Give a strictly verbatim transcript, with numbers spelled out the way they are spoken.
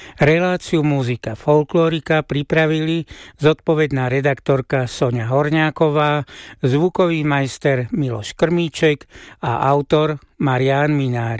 Reláciu Muzika folklórika pripravili zodpovedná redaktorka Soňa Horňáková, zvukový majster Miloš Krmíček a autor Marián Minárik.